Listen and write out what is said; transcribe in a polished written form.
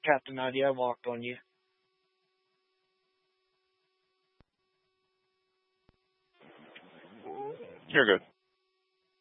Captain Nadia. I walked on you. You're good.